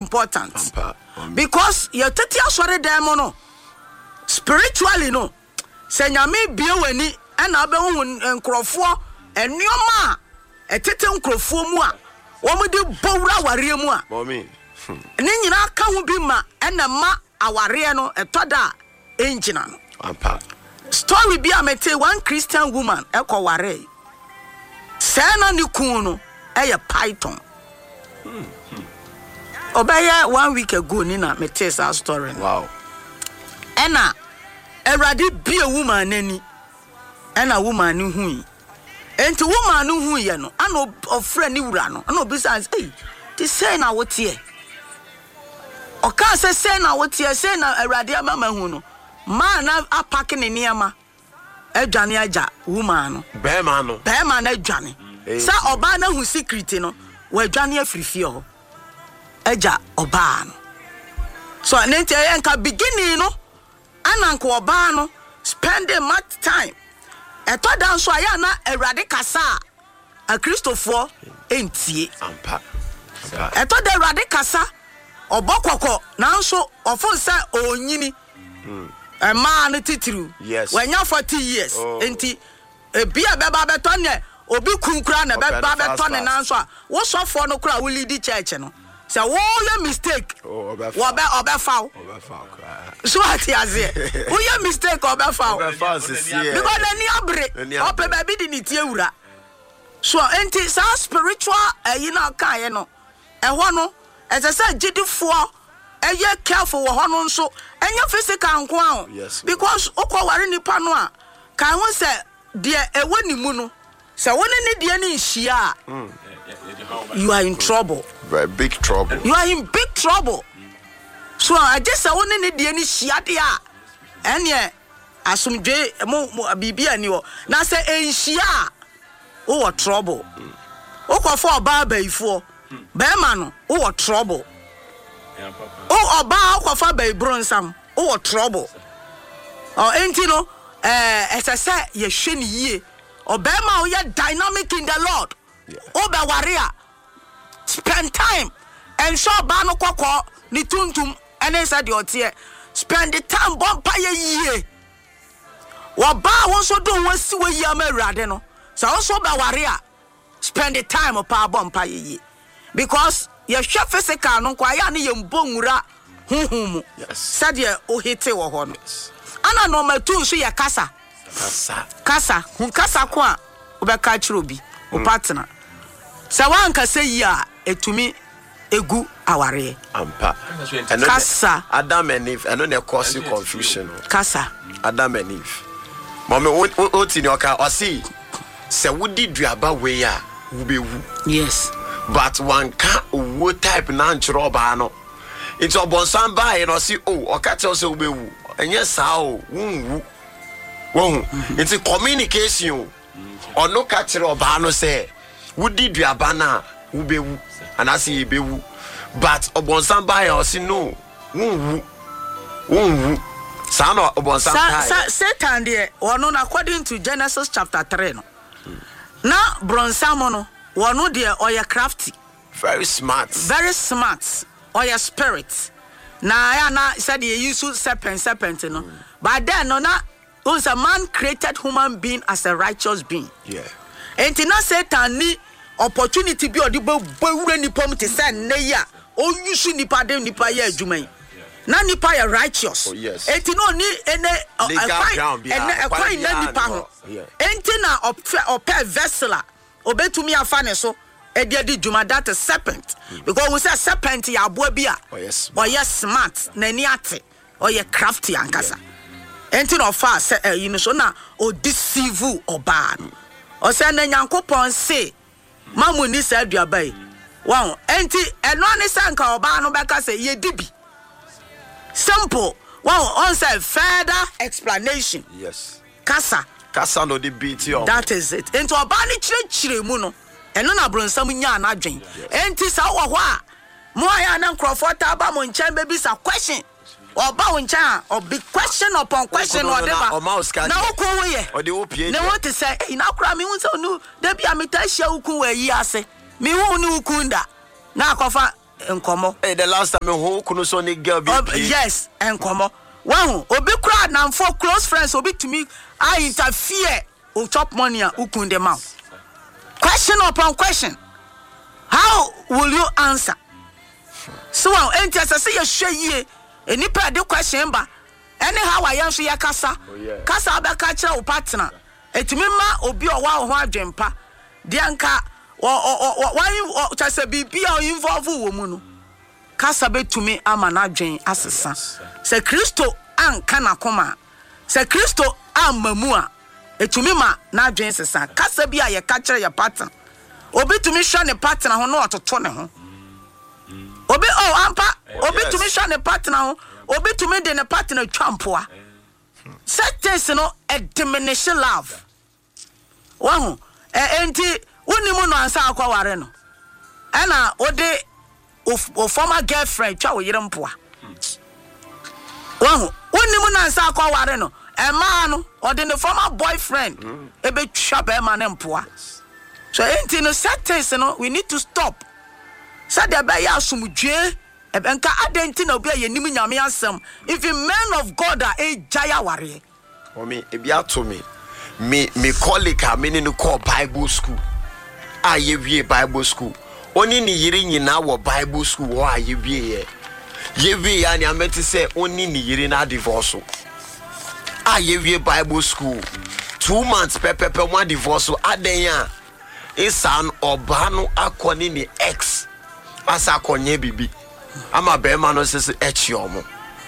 important. Because your tete asore dem no spiritually no. Se nyame bie wani na be hu nkrofo enioma etete nkrofo mu a wo mu de bowura ware mu a mommy ni nyina ka hu bi ma na ma aware no etoda engina no ampa story bi amete one Christian woman ekọ ware se na ni kun no eye python obeye 1 week ago ni na mete sa story no wow ena erade bie woman nani ena woman ni hu enti woman ni hu ye no ana ofra ni wura no ana obisa say ti say na wotie o ka say na wotie say na erade amama hu no ma na apake ne niama adwane aja woman no be ma na adwane sa oba na hu secret no wa adwane afrifie ho aja oba no so nenti enka beginning no ananko oba no spending much time eto dan so aya na erade kasa a Christopher entie ampa eto de erade kasa obokoko nanso ofun se onyini ma no titiru yes when you 40 years enti bia beba beto ne obi kunkura na beba beto ne nanso a wo sofo no kura wo lead church no say wo your mistake obe foul so ati azie wo your mistake obe foul because any abre ope baby di ni tie wura so enti sa spiritual you know kan no ehwo no ese say gidifo eye careful wo hono nso enya physical nko a because okọ ware nipa no a kan ho se de ewo ni mu no se woni ni de ni nhia you are in trouble. Very big trouble. You are in big trouble. So I just say woni ni de ni hia de a ene asumdwe mo bibia ni wo na se enhia wo trouble. Okofo oba baifo be ma no wo trouble. Oh, oba akwafa bay bronsam oh trouble oh enti no say ye hwe ni yie obema o ye dynamic in the Lord obe warea spend time and show ba no kokko ni tuntum ene say de otie spend the time bompa ye yie wo ba won so do won si we yi amawrade no so won so be warea spend the time opa bompa ye yie because ye hwe physical no kwa ya ne ye mbonwura huhumu yes said ye o hite wo ho no ana no matu so ye kasa hun kasa ko a obeka chiro bi o partner sa wan kasa yi a etumi egu aware ampa kasa Adam and Eve eno na cause confusion kasa Adam and Eve mama o ti ni oka o si se wodi duaba we a wo bewu yes but one ka wo type na nchiro ba no it's obonsan ba e no si oka tell se wo bewu enye sa wonwu won it's communication ono ka chiro ba no se wodi duaba na wo bewu anase ye bewu but obonsan ba e o si no wonwu sa no obonsan ba Satan there ono according to Genesis chapter 3 no na bronsam no one there or your crafty very smart or your spirit na said you use serpent no but then no na was a man created human being as a righteous being and na Satan ni opportunity bi odi bawura nipa mu te say na ya o use nipa dem nipa ya adwuma na nipa ya righteous enti no ni ene ekwan na nipa ho enti na ope vessel obetumi afane so ediadi juma that is serpent because we say serpent ya aboa bia or yes smart na ni ate or ye crafty ankasa enti no fa say you know so na o deceive oba no o say na nyankopon say mamu ni say aduaba yi wow enti eno ani sanka oba no beka say ye dibi simple wow on say further explanation kasa no the beat you that is it enti oba ni chire mu no eno na bronsam nya na adwen enti sa wo ho a mo aya na nkrofo ta ba mo nchen be bisa question oba wo nchen a big question upon question or deba na wo ko wo ye o de wo pie na what to say na kura me hu se no da bia meta hia ukun wa yi ase me hu ni ukun da na akofa enkomo. The last time who kuno so ni girl be. Yes, enkomo. Wahu obi crowd na for close friends obi to me I interfere o chop money a ukunde ma. Question upon question. How will you answer? So enti asase ye hwe yie enipa de question ba anyhow I am so ya kasa kasa abeka kire wo partner etimi ma obi o wa ho adwempa de anka why chase bibia o involve wo mu no kasa betumi ama na adwen asesa se Kristo anka na koma se Kristo amamu a etumi ma na adwen sesa kasa bia ye ka kire ya partner obi tumi hwa ne partner ho no ototo ne ho obi ampa obi tumi hwa ne partner ho obi tumi de ne partner twampoa certain no a diminish love wahu enti wonimu no ansa akwa ware no ana ode o former girlfriend twa wo yire mpoa wahu wonimu no ansa akwa ware no ema no ode ne former boyfriend ebe twa be ma ne mpoa so enti no certain no we need to stop so there be ya asumdwe ebenka adenti na obi ayenim nyame asem if men of God are a jaya ware o me ebi ato me colleague a me no call Bible school aye wie Bible school oni ni yiri nyina wo Bible school wo aye wie ye ya ni ameti say oni ni yiri na divorce aye wie Bible school 2 months pepepe one divorce aden ya isan obano akoni ni ex asa konye bibi ama be ma no sese echi omo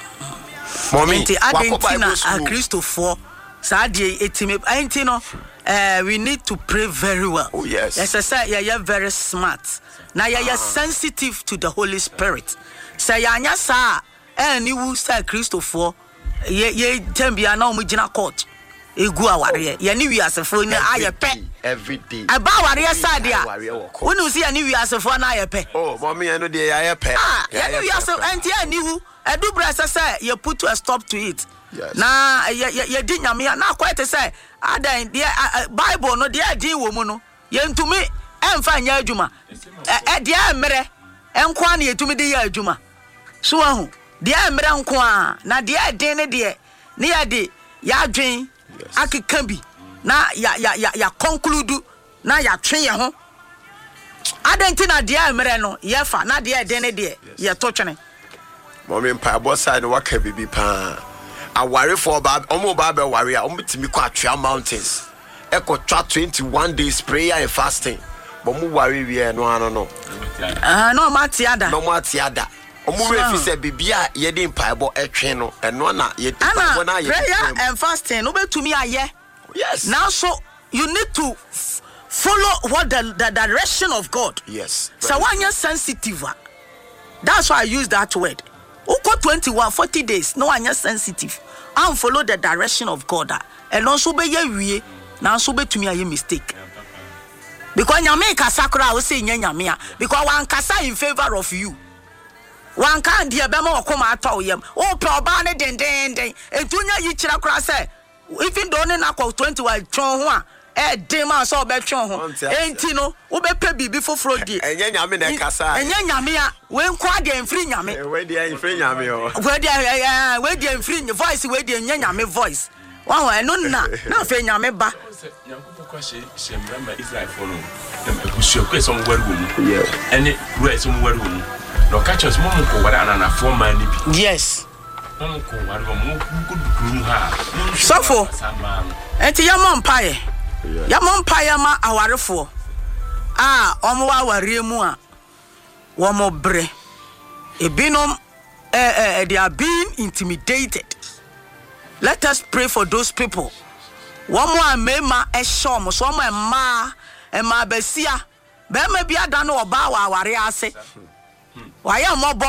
mommy adentina a Christopher sadie etime enti no we need to pray very well. Oh yes. Yes, say you're very smart. Now you're sensitive to the Holy Spirit. Say anya sa any wu say Christopher ye tembia na omugina court. Egu aware ye ni wiasefo ni ayepe every day. Aba aware side a. Wonu see ani wiasefo na ayepe. Oh, mommy eno de ayepe. Ya ni wiasefo enti ani wu edu bra say you put a stop to it. Yes. Na ye di nyame na quite say adan de Bible no de adin wo mu no ye ntumi emfa nya adwuma de emre enko na yetumi de ya adwuma so ahu de emre enko a na de adin ne de ne ya de ya adwen akeka bi na ya conclude na ya twen ye ho adan ti na de emre no ye fa na de adin ne de ye to twene mommy pa bossa no waka bibi pa aware for bab omo bab aware a ombitimi kwa atwa mountains eko twa 21 days prayer and fasting but mu ware wie no ano no no matiada omo we fi se bibia ye din paibo etwe no eno na ye paibo na ye prayer and fasting no betumi aye. Yes, now so you need to follow what the direction of God. Yes, so when you're sensitive, that's why I use that word. Uko 40 days, no one is sensitive. And follow the direction of God. And also be ye wie, now so be to me a mistake. Because nyame kasakura will say nyame because one kasa in favor of you. One can't dear bema or come out of him. Oh, probane den. And tunya yichira kura say, even don't na 21 chon dema so be chon ho. Enti no, wo be pe bibi foforo die. Enye nyame na kasa. Enye nyame a we nkwa de mfiri nyame. We de mfiri nyame o. We de mfiri voice we de enye nyame voice. Wa eno na fe nyame ba. Nyankopɔ kwahye hyemrama Israel fo no. Dem abusuo ko esom wari wo mu. Yeah. Ene kura esom wari wo mu. No catch us mom ko wari anana fo man ni bi. Yes. Mom ko wari wo mu ko dukuru ha. Sofo. Enti ya mom pae. Ya mom pae ma awarefo. Omo wa ware mu a wo mo bre. Ebinom they are being intimidated. Let us pray for those people. One more mema eshom so one ma besia be ma bia da no oba wa ware ase wa ya mobo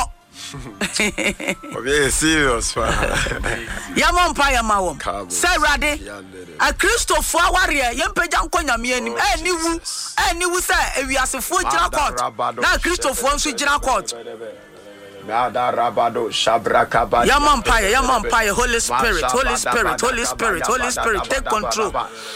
obi serious fa ya mompa ya ma wom say rade a Christopher aware ye mpagya nkonyame anim aniwu say ewiasefo gira court na Christopher nso gira court Nada rabado shabrakaba. Yamampire, Holy Spirit, take control.